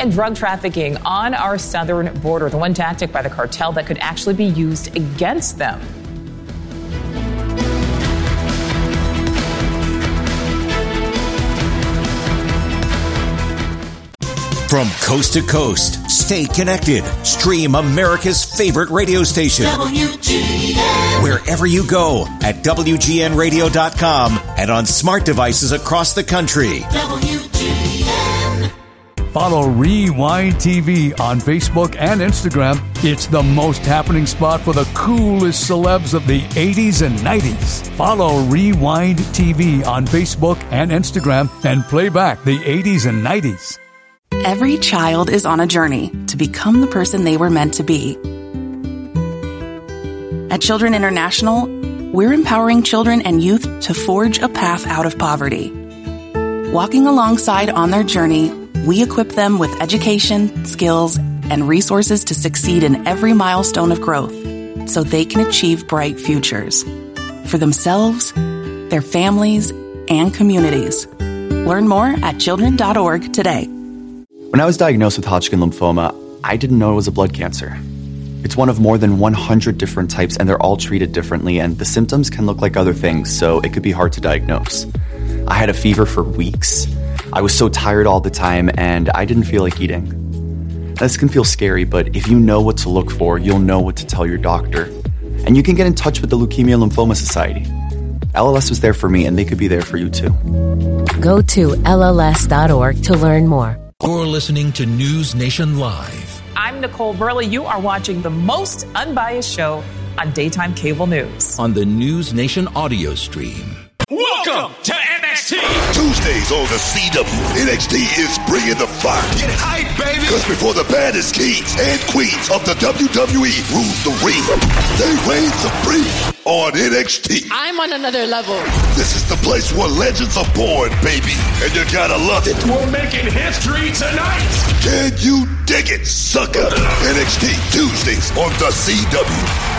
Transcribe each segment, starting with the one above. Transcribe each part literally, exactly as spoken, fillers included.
and drug trafficking on our southern border, the one tactic by the cartel that could actually be used against them. From coast to coast, stay connected. Stream America's favorite radio station. W G N. Wherever you go at W G N radio dot com and on smart devices across the country. W G N. Follow Rewind T V on Facebook and Instagram. It's the most happening spot for the coolest celebs of the eighties and nineties. Follow Rewind T V on Facebook and Instagram and play back the eighties and nineties. Every child is on a journey to become the person they were meant to be. At Children International, we're empowering children and youth to forge a path out of poverty. Walking alongside on their journey, we equip them with education, skills, and resources to succeed in every milestone of growth so they can achieve bright futures for themselves, their families, and communities. Learn more at children dot org today. When I was diagnosed with Hodgkin lymphoma, I didn't know it was a blood cancer. It's one of more than one hundred different types, and they're all treated differently, and the symptoms can look like other things, so it could be hard to diagnose. I had a fever for weeks. I was so tired all the time, and I didn't feel like eating. This can feel scary, but if you know what to look for, you'll know what to tell your doctor. And you can get in touch with the Leukemia Lymphoma Society. L L S was there for me, and they could be there for you too. Go to L L S dot org to learn more. You're listening to News Nation Live. I'm Nicole Burley. You are watching the most unbiased show on daytime cable news. On the News Nation audio stream. Welcome to N X T. Tuesdays on the C W, N X T is bringing the fire. Get hype, baby. Because before the baddest kings and queens of the W W E rule the ring, they reign supreme on N X T. I'm on another level. This is the place where legends are born, baby, and you gotta love it. We're making history tonight. Can you dig it, sucker? N X T Tuesdays on the C W.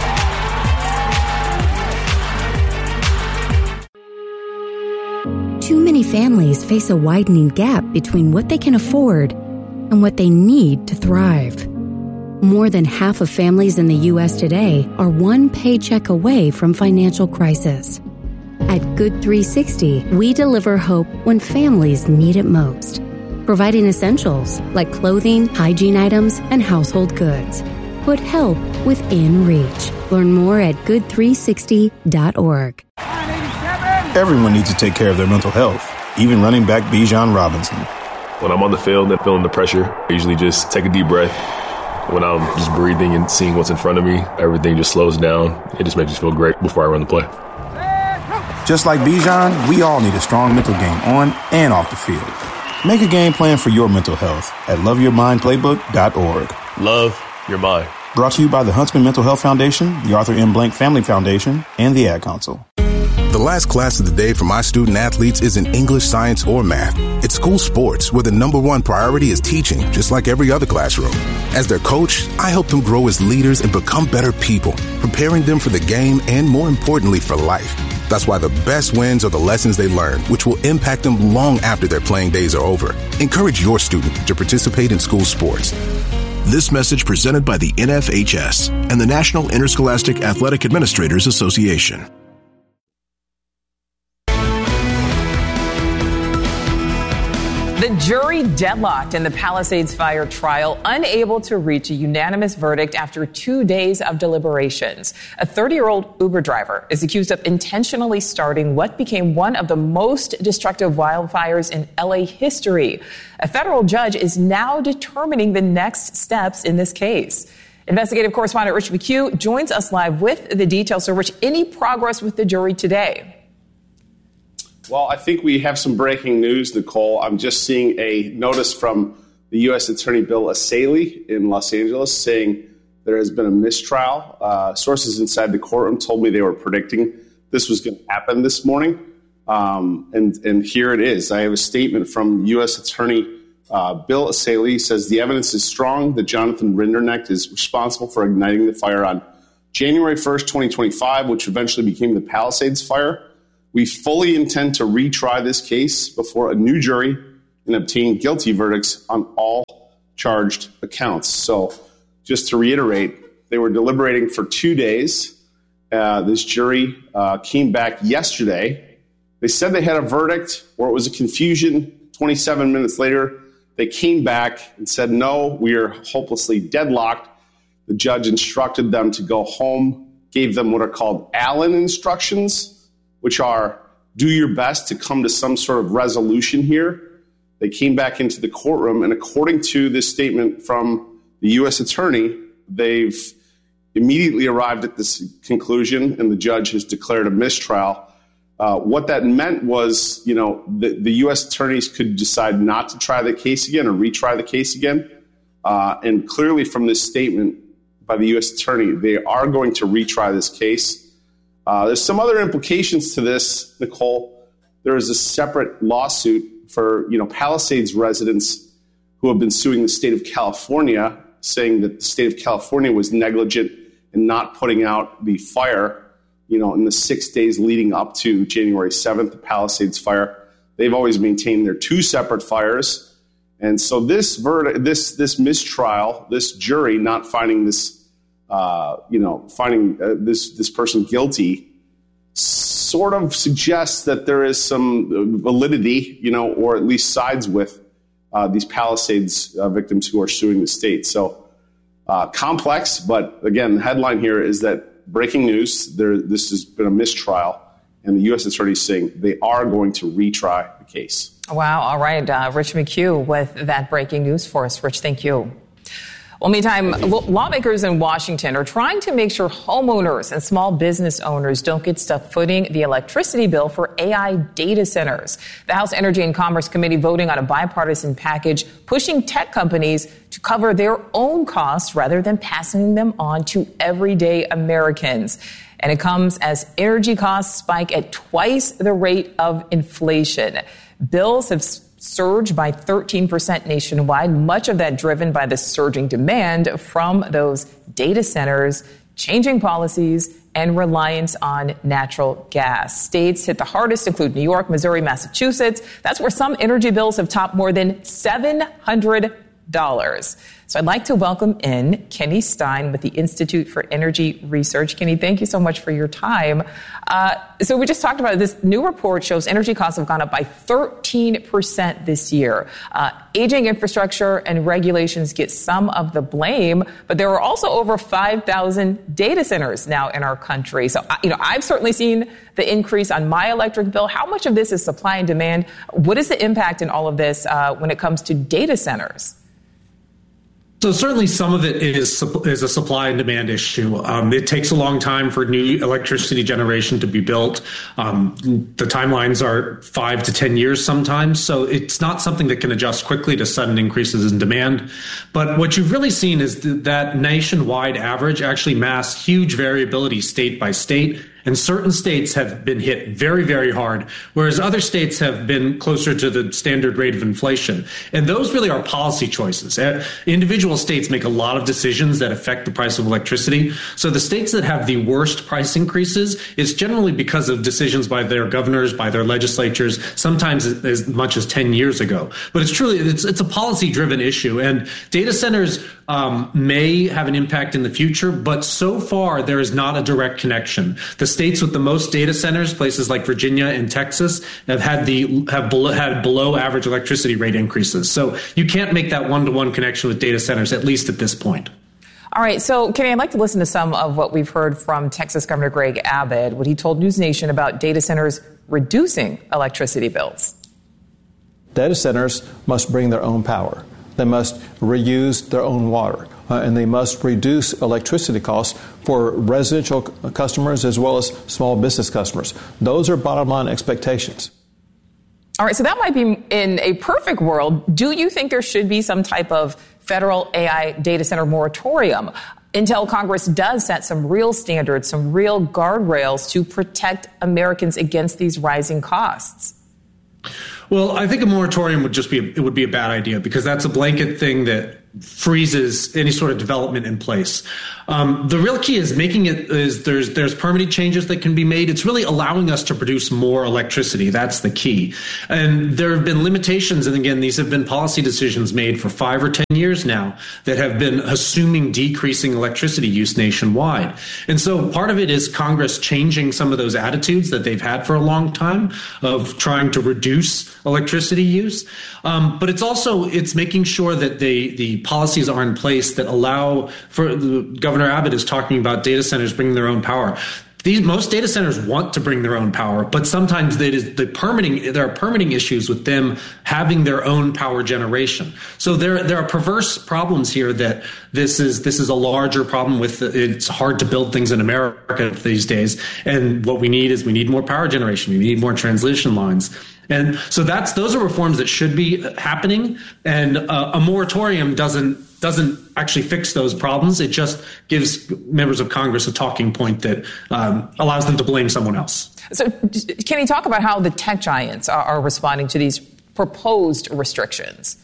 Too many families face a widening gap between what they can afford and what they need to thrive. More than half of families in the U S today are one paycheck away from financial crisis. At Good three sixty, we deliver hope when families need it most, providing essentials like clothing, hygiene items, and household goods. Put help within reach. Learn more at good three sixty dot org. Everyone needs to take care of their mental health, even running back Bijan Robinson. When I'm on the field and feeling the pressure, I usually just take a deep breath. When I'm just breathing and seeing what's in front of me, everything just slows down. It just makes me feel great before I run the play. Just like Bijan, we all need a strong mental game on and off the field. Make a game plan for your mental health at love your mind playbook dot org. Love your mind. Brought to you by the Huntsman Mental Health Foundation, the Arthur M. Blank Family Foundation, and the Ad Council. The last class of the day for my student athletes isn't English, science, or math. It's school sports, where the number one priority is teaching, just like every other classroom. As their coach, I help them grow as leaders and become better people, preparing them for the game and, more importantly, for life. That's why the best wins are the lessons they learn, which will impact them long after their playing days are over. Encourage your student to participate in school sports. This message presented by the N F H S and the National Interscholastic Athletic Administrators Association. The jury deadlocked in the Palisades fire trial, unable to reach a unanimous verdict after two days of deliberations. A thirty-year-old Uber driver is accused of intentionally starting what became one of the most destructive wildfires in L A history. A federal judge is now determining the next steps in this case. Investigative correspondent Rich McHugh joins us live with the details. So, Rich, any progress with the jury today? Well, I think we have some breaking news, Nicole. I'm just seeing a notice from the U S Attorney Bill Asalee in Los Angeles saying there has been a mistrial. Uh, sources inside the courtroom told me they were predicting this was going to happen this morning. Um, and, and here it is. I have a statement from U S Attorney uh, Bill Asalee. Says the evidence is strong that Jonathan Rinderknecht is responsible for igniting the fire on January first, twenty twenty-five, which eventually became the Palisades fire. We fully intend to retry this case before a new jury and obtained guilty verdicts on all charged accounts. So just to reiterate, they were deliberating for two days. Uh, this jury uh, came back yesterday. They said they had a verdict, or it was a confusion. twenty-seven minutes later, they came back and said, no, we are hopelessly deadlocked. The judge instructed them to go home, gave them what are called Allen instructions, which are do your best to come to some sort of resolution here. They came back into the courtroom, and according to this statement from the U S attorney, they've immediately arrived at this conclusion, and the judge has declared a mistrial. Uh, what that meant was, you know, the, the U S attorneys could decide not to try the case again or retry the case again. Uh, and clearly from this statement by the U S attorney, they are going to retry this case. Uh, there's some other implications to this, Nicole. There is a separate lawsuit for, you know, Palisades residents who have been suing the state of California, saying that the state of California was negligent in not putting out the fire, you know, in the six days leading up to January seventh, the Palisades fire. They've always maintained they're two separate fires. And so this verdict, this this mistrial, this jury not finding this, uh, you know, finding uh, this this person guilty, sort of suggests that there is some validity, you know, or at least sides with uh, these Palisades uh, victims who are suing the state. So uh, complex, but again, the headline here is that breaking news, there, this has been a mistrial, and the U S attorney is saying they are going to retry the case. Wow. All right. Uh, Rich McHugh with that breaking news for us. Rich, thank you. Well, meantime, lawmakers in Washington are trying to make sure homeowners and small business owners don't get stuck footing the electricity bill for A I data centers. The House Energy and Commerce Committee voting on a bipartisan package pushing tech companies to cover their own costs rather than passing them on to everyday Americans. And it comes as energy costs spike at twice the rate of inflation. Bills have surged by thirteen percent nationwide, much of that driven by the surging demand from those data centers, changing policies, and reliance on natural gas. States hit the hardest include New York, Missouri, Massachusetts. That's where some energy bills have topped more than seven hundred dollars. So I'd like to welcome in Kenny Stein with the Institute for Energy Research. Kenny, thank you so much for your time. Uh, so we just talked about it. This new report shows energy costs have gone up by thirteen percent this year. Uh, aging infrastructure and regulations get some of the blame, but there are also over five thousand data centers now in our country. So, you know, I've certainly seen the increase on my electric bill. How much of this is supply and demand? What is the impact in all of this uh, when it comes to data centers? So certainly some of it is is a supply and demand issue. Um, it takes a long time for new electricity generation to be built. Um, the timelines are five to ten years sometimes. So it's not something that can adjust quickly to sudden increases in demand. But what you've really seen is th- that nationwide average actually masks huge variability state by state. And certain states have been hit very, very hard, whereas other states have been closer to the standard rate of inflation. And those really are policy choices. Uh, individual states make a lot of decisions that affect the price of electricity. So the states that have the worst price increases is generally because of decisions by their governors, by their legislatures, sometimes as much as ten years ago. But it's truly, it's, it's a policy-driven issue. And data centers um, may have an impact in the future, but so far there is not a direct connection. The states with the most data centers, places like Virginia and Texas, have had the have below, had below average electricity rate increases. So you can't make that one-to-one connection with data centers, at least at this point. All right. So, Kenny, I'd like to listen to some of what we've heard from Texas Governor Greg Abbott, what he told News Nation about data centers reducing electricity bills. Data centers must bring their own power. They must reuse their own water, uh, and they must reduce electricity costs for residential c- customers as well as small business customers. Those are bottom line expectations. All right, so that might be in a perfect world. Do you think there should be some type of federal A I data center moratorium until Congress does set some real standards, some real guardrails to protect Americans against these rising costs? Well, I think a moratorium would just be, it would be a bad idea because that's a blanket thing that freezes any sort of development in place. Um, the real key is making it is there's there's permitting changes that can be made. It's really allowing us to produce more electricity. That's the key. And there have been limitations, and again, these have been policy decisions made for five or ten years now that have been assuming decreasing electricity use nationwide. And so part of it is Congress changing some of those attitudes that they've had for a long time of trying to reduce electricity use. Um, but it's also it's making sure that they, the policies are in place that allow for the Governor Abbott is talking about data centers bringing their own power. These, most data centers want to bring their own power, but sometimes they, the permitting, there are permitting issues with them having their own power generation. So there, there are perverse problems here that this is, this is a larger problem with, it's hard to build things in America these days. And what we need is we need more power generation. We need more transmission lines. And so that's, those are reforms that should be happening. And uh, a moratorium doesn't, doesn't actually fix those problems. It just gives members of Congress a talking point that um, allows them to blame someone else. So can you talk about how the tech giants are, are responding to these proposed restrictions?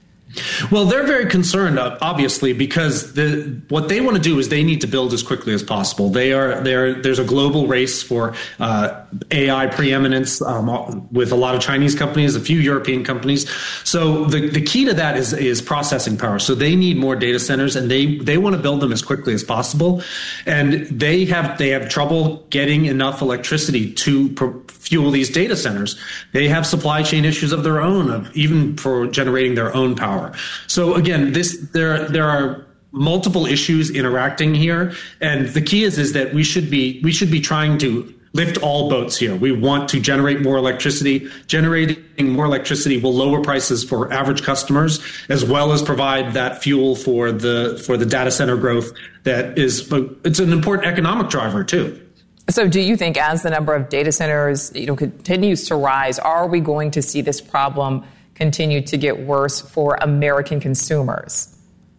Well, they're very concerned, obviously, because the what they want to do is they need to build as quickly as possible. They are there. There's a global race for uh, A I preeminence um, with a lot of Chinese companies, a few European companies. So the, the key to that is is processing power. So they need more data centers, and they they want to build them as quickly as possible. And they have they have trouble getting enough electricity to pro- fuel these data centers. They have supply chain issues of their own, of even for generating their own power. So again, this there there are multiple issues interacting here, and the key is is that we should be we should be trying to lift all boats here. We want to generate more electricity. Generating more electricity will lower prices for average customers, as well as provide that fuel for the for the data center growth that is it's an important economic driver too. So do you think as the number of data centers, you know, continues to rise, are we going to see this problem continue to get worse for American consumers?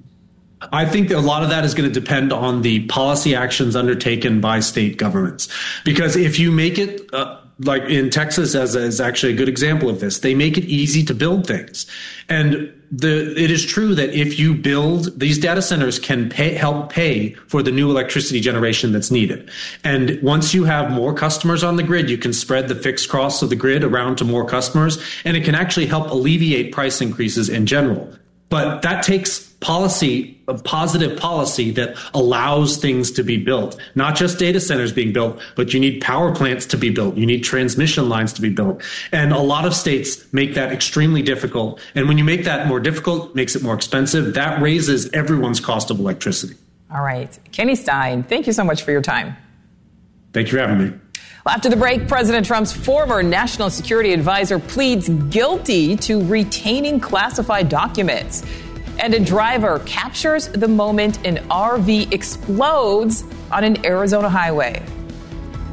I think that a lot of that is going to depend on the policy actions undertaken by state governments. Because if you make it, uh, like in Texas as is actually a good example of this, they make it easy to build things. And the, it is true that if you build, these data centers can pay, help pay for the new electricity generation that's needed. And once you have more customers on the grid, you can spread the fixed costs of the grid around to more customers, and it can actually help alleviate price increases in general. But that takes policy, a positive policy that allows things to be built, not just data centers being built, but you need power plants to be built. You need transmission lines to be built. And a lot of states make that extremely difficult. And when you make that more difficult, it makes it more expensive. That raises everyone's cost of electricity. All right. Kenny Stein, thank you so much for your time. Thank you for having me. Well, after the break, President Trump's former national security advisor pleads guilty to retaining classified documents. And a driver captures the moment an R V explodes on an Arizona highway.